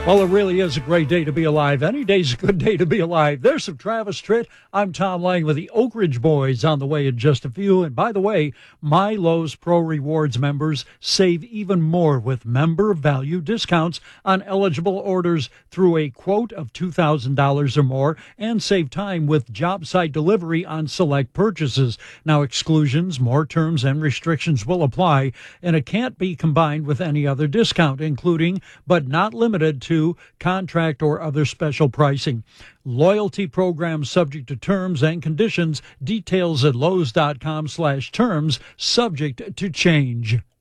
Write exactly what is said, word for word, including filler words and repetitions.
Well, it really is a great day to be alive. Any day's a good day to be alive. There's some Travis Tritt. I'm Tom Lang with the Oak Ridge Boys on the way in just a few. And by the way, My Lowe's Pro Rewards members save even more with member value discounts on eligible orders through a quote of two thousand dollars or more, and save time with job site delivery on select purchases. Now, exclusions, more terms, and restrictions will apply, and it can't be combined with any other discount, including but not limited to contract or other special pricing. Loyalty programs subject to terms and conditions. Details at lowes.com slash terms, subject to change.